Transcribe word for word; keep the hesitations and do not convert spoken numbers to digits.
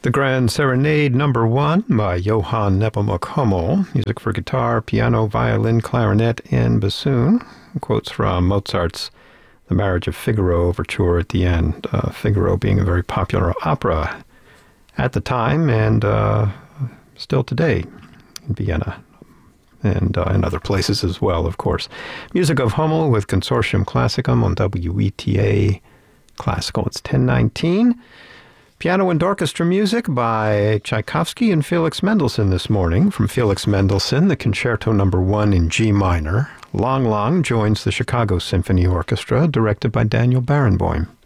The Grand Serenade Number One by Johann Nepomuk Hummel, music for guitar, piano, violin, clarinet, and bassoon. Quotes from Mozart's The Marriage of Figaro overture at the end. Uh, Figaro being a very popular opera at the time and uh, still today in Vienna and uh, in other places as well, of course. Music of Hummel with Consortium Classicum on W E T A Classical. It's ten nineteen. Piano and orchestra music by Tchaikovsky and Felix Mendelssohn this morning. From Felix Mendelssohn, the Concerto Number One in G minor. Lang Lang joins the Chicago Symphony Orchestra, directed by Daniel Barenboim.